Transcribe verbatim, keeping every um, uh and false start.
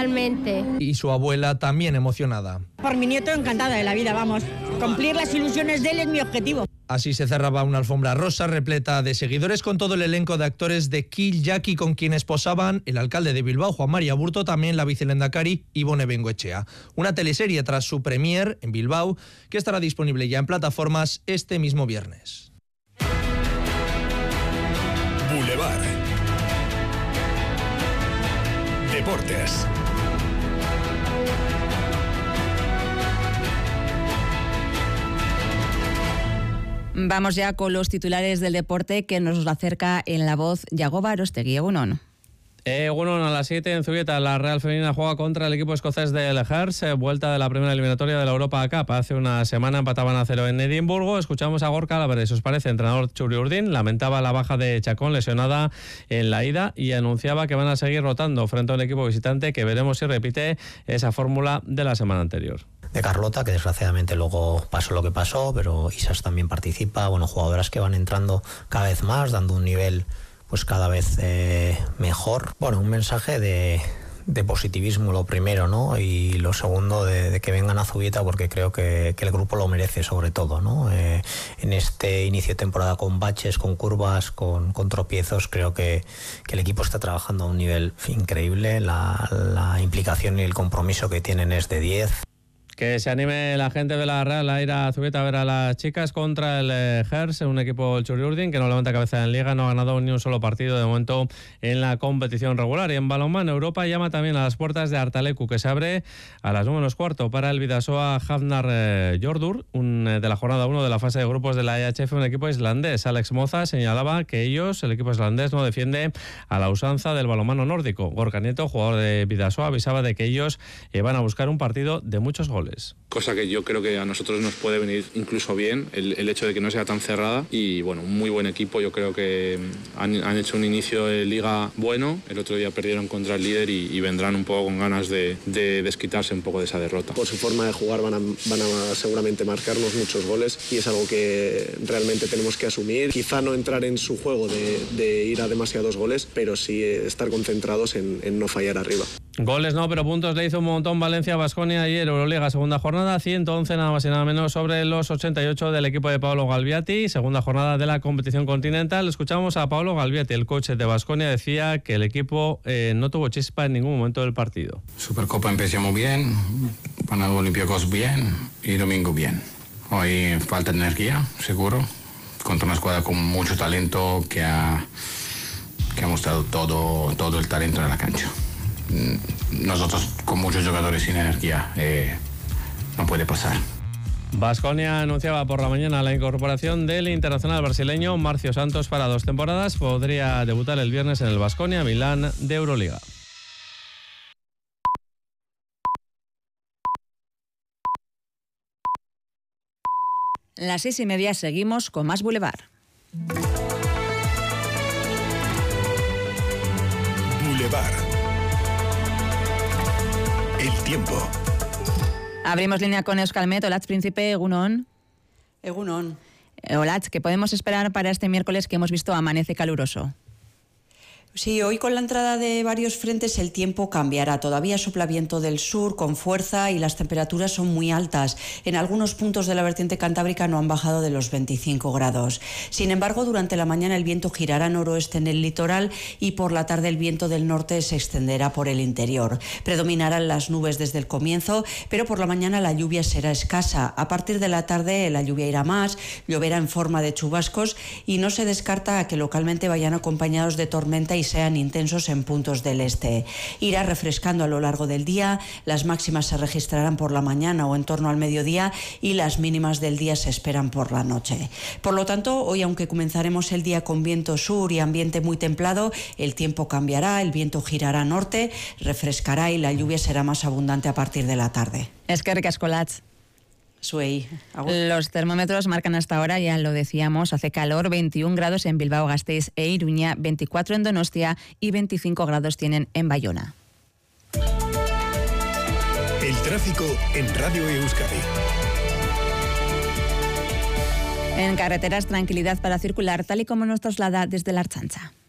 Totalmente. Y su abuela también emocionada. Por mi nieto encantada de la vida, vamos. Cumplir las ilusiones de él es mi objetivo. Así se cerraba una alfombra rosa repleta de seguidores con todo el elenco de actores de Kill Jackie, con quienes posaban el alcalde de Bilbao, Juan Mari Aburto, también la vicelendakari Ibone Bengoechea. Una teleserie tras su premier en Bilbao que estará disponible ya en plataformas este mismo viernes. Boulevard. Deportes. Vamos ya con los titulares del deporte que nos acerca en La Voz Yagoba Arostegui. Egunon. Eh, bueno, a las siete en Zubieta la Real Femenina juega contra el equipo escocés del Hearts, eh, vuelta de la primera eliminatoria de la Europa Cup. Hace una semana empataban a cero en Edimburgo. Escuchamos a Gorka Álvarez, ¿os parece? Entrenador Txuri Urdin lamentaba la baja de Chacón, lesionada en la ida, y anunciaba que van a seguir rotando frente a un equipo visitante que veremos si repite esa fórmula de la semana anterior. De Carlota, que desgraciadamente luego pasó lo que pasó, pero Isas también participa. Bueno, jugadoras que van entrando cada vez más, dando un nivel pues cada vez eh, mejor. Bueno, un mensaje de, de positivismo, lo primero, ¿no? Y lo segundo, de, de que vengan a Zubieta, porque creo que, que el grupo lo merece, sobre todo, ¿no? Eh, en este inicio de temporada con baches, con curvas, con, con tropiezos, creo que, que el equipo está trabajando a un nivel increíble. La, la implicación y el compromiso que tienen es de diez. Que se anime la gente de la Real a ir a Zubieta a ver a las chicas contra el eh, Hearts, un equipo Txuri Urdin que no levanta cabeza en Liga, no ha ganado ni un solo partido de momento en la competición regular. Y en balonmano, Europa llama también a las puertas de Artalecu, que se abre a las nueve menos cuarto para el Bidasoa Hafnar eh, Jordur, un, eh, de la jornada uno de la fase de grupos de la E H F, un equipo islandés. Alex Moza señalaba que ellos, el equipo islandés, no defiende a la usanza del balonmano nórdico. Gorka Nieto, jugador de Bidasoa, avisaba de que ellos eh, van a buscar un partido de muchos goles. Cosa que yo creo que a nosotros nos puede venir incluso bien, el, el hecho de que no sea tan cerrada. Y bueno, un muy buen equipo. Yo creo que han, han hecho un inicio de liga bueno. El otro día perdieron contra el líder y, y vendrán un poco con ganas de, de desquitarse un poco de esa derrota. Por su forma de jugar van a, van a seguramente marcarnos muchos goles y es algo que realmente tenemos que asumir. Quizá no entrar en su juego de, de ir a demasiados goles, pero sí estar concentrados en, en no fallar arriba. Goles no, pero puntos le hizo un montón Valencia Baskonia ayer, Euroliga, segunda jornada, ciento once nada más y nada menos sobre los ochenta y ocho del equipo de Paolo Galbiati, segunda jornada de la competición continental. Escuchamos a Paolo Galbiati, el coach de Baskonia, decía que el equipo eh, no tuvo chispa en ningún momento del partido. Supercopa empezamos bien, Panamericanos bien y domingo bien. Hoy falta energía, seguro, contra una escuadra con mucho talento que ha, que ha mostrado todo, todo el talento en la cancha. Nosotros con muchos jugadores sin energía eh, no puede pasar. Baskonia anunciaba por la mañana la incorporación del internacional brasileño Marcio Santos para dos temporadas. Podría debutar el viernes en el Baskonia Milán de Euroliga. Las seis y media seguimos con más Boulevard. Boulevard. El tiempo. Abrimos línea con Euskalmet. Olatz Príncipe, Egunon. Egunon. Olatz, ¿qué podemos esperar para este miércoles que hemos visto amanece caluroso? Sí, hoy con la entrada de varios frentes el tiempo cambiará. Todavía sopla viento del sur con fuerza y las temperaturas son muy altas. En algunos puntos de la vertiente cantábrica no han bajado de los veinticinco grados. Sin embargo, durante la mañana el viento girará noroeste en el litoral y por la tarde el viento del norte se extenderá por el interior. Predominarán las nubes desde el comienzo, pero por la mañana la lluvia será escasa. A partir de la tarde la lluvia irá más, lloverá en forma de chubascos y no se descarta que localmente vayan acompañados de tormenta y sean intensos en puntos del este. Irá refrescando a lo largo del día, las máximas se registrarán por la mañana o en torno al mediodía y las mínimas del día se esperan por la noche. Por lo tanto, hoy aunque comenzaremos el día con viento sur y ambiente muy templado, el tiempo cambiará, el viento girará norte, refrescará y la lluvia será más abundante a partir de la tarde. Eskerrik asko, Olatz. Suey. Los termómetros marcan hasta ahora, ya lo decíamos, hace calor, veintiún grados en Bilbao, Gasteiz e Iruña, veinticuatro en Donostia y veinticinco grados tienen en Bayona. El tráfico en Radio Euskadi. En carreteras, tranquilidad para circular, tal y como nos traslada desde la Ertzaintza.